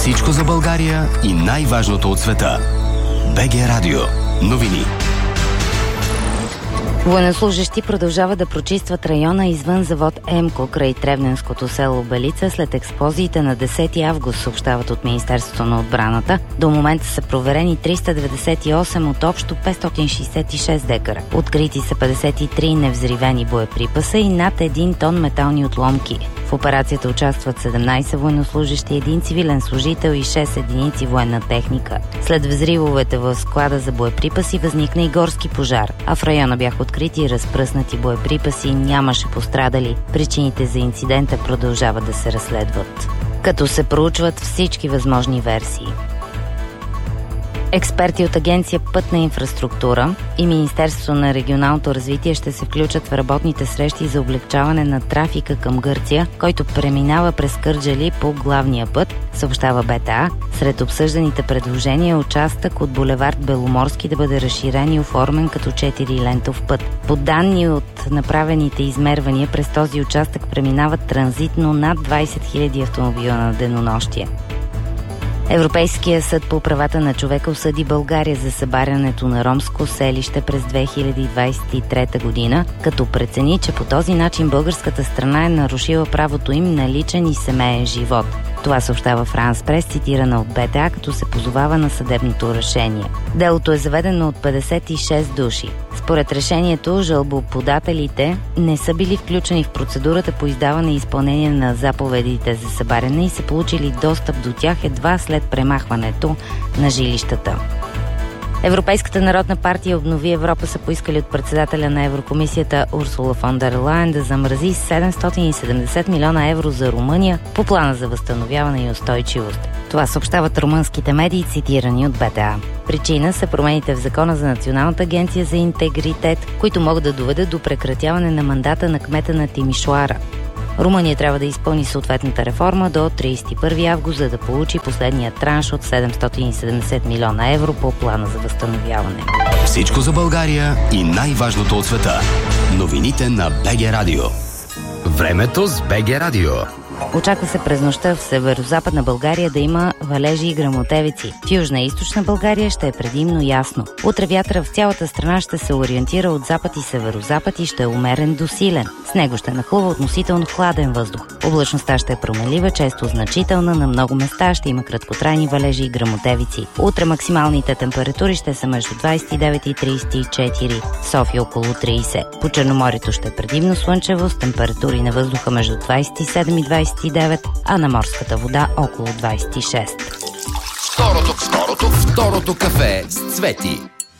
Всичко за България и най-важното от света. БГ Радио. Новини. Военнослужещи продължават да прочистват района извън завод Емко край Тревненското село Белица след експлозиите на 10 август, съобщават от Министерството на отбраната. До момента са проверени 398 от общо 566 декара. Открити са 53 невзривени боеприпаса и над 1 тон метални отломки. В операцията участват 17 военнослужещи, 1 цивилен служител и 6 единици военна техника. След взривовете в склада за боеприпаси възникна и горски пожар, а в района бяха открити и разпръснати боеприпаси, нямаше пострадали. Причините за инцидента продължават да се разследват, като се проучват всички възможни версии. Експерти от Агенция Пътна инфраструктура и Министерството на регионалното развитие ще се включат в работните срещи за облекчаване на трафика към Гърция, който преминава през Кърджали по главния път, съобщава БТА. Сред обсъжданите предложения е участък от булевард Беломорски да бъде разширен и оформен като 4-лентов път. По данни от направените измервания, през този участък преминават транзитно над 20 000 автомобила на денонощие. Европейския съд по правата на човека осъди България за събарянето на ромско селище през 2023 година, като прецени, че по този начин българската страна е нарушила правото им на личен и семеен живот. Това съобщава Франс Прес, цитирана от БТА, като се позовава на съдебното решение. Делото е заведено от 56 души. Според решението, жалбоподателите не са били включени в процедурата по издаване и изпълнение на заповедите за събаряне и са получили достъп до тях едва след премахването на жилищата. Европейската народна партия Обнови Европа са поискали от председателя на Еврокомисията Урсула фон дер Лайен да замрази 770 милиона евро за Румъния по плана за възстановяване и устойчивост. Това съобщават румънските медии, цитирани от БТА. Причина са промените в Закона за Националната агенция за интегритет, които могат да доведат до прекратяване на мандата на кмета на Тимишоара. Румъния трябва да изпълни съответната реформа до 31 август, за да получи последния транш от 770 милиона евро по плана за възстановяване. Всичко за България и най-важното от света. Новините на БГ Радио. Времето с БГ Радио. Очаква се през нощта в северо-западна България да има валежи и гръмотевици. В южна и източна България ще е предимно ясно. Утре вятъра в цялата страна ще се ориентира от запад и северо-запад и ще е умерен до силен. С него ще нахлува относително хладен въздух. Облачността ще е променлива, често значителна, на много места ще има краткотрайни валежи и гръмотевици. Утре максималните температури ще са между 29 и 34, София около 30. По Черноморието ще е предимно слънчево с температури на въздуха между 27 и 29, а на морската вода около 26. Второто кафе с Цвети.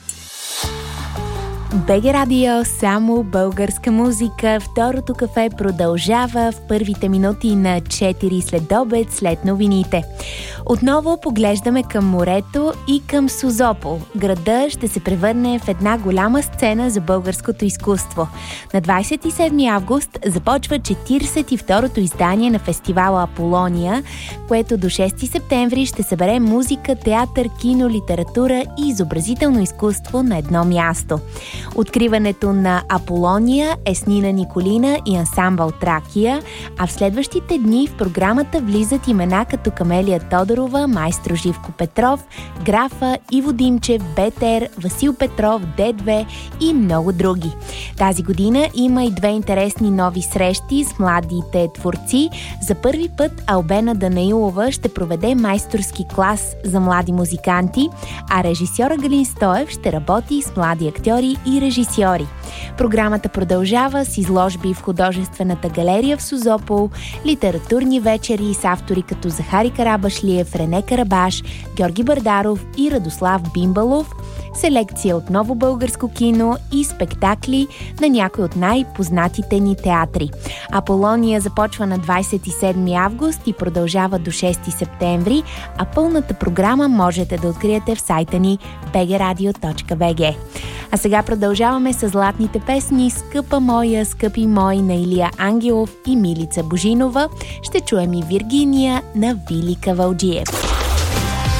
БГ Радио, само българска музика. Второто кафе продължава в първите минути на 4 следобед след новините. Отново поглеждаме към морето и към Созопол. Града ще се превърне в една голяма сцена за българското изкуство. На 27 август започва 42-то издание на фестивала Аполония, което до 6 септември ще събере музика, театър, кино, литература и изобразително изкуство на едно място. Откриването на Аполония е с Нина Николина и ансамбъл Тракия, а в следващите дни в програмата влизат имена като Камелия Тодорова, майстро Живко Петров, Графа, Иво Димчев, Бетер, Васил Петров, Д2 и много други. Тази година има и две интересни нови срещи с младите творци. За първи път Албена Данаилова ще проведе майсторски клас за млади музиканти, а режисьора Галин Стоев ще работи с млади актьори и режисьори. Програмата продължава с изложби в художествената галерия в Созопол, литературни вечери с автори като Захари Карабашлиев, Рене Карабаш, Георги Бардаров и Радослав Бимбалов, селекция от ново българско кино и спектакли на някои от най-познатите ни театри. Аполония започва на 27 август и продължава до 6 септември, а пълната програма можете да откриете в сайта ни bgradio.bg. А сега продължаваме с златните песни "Скъпа моя, скъпи мой" на Илия Ангелов и Милица Божинова. Ще чуем и Виргиния на Вили Кавалджиев.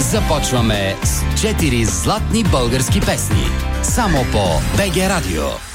Започваме с 4 златни български песни. Само по БГ Радио.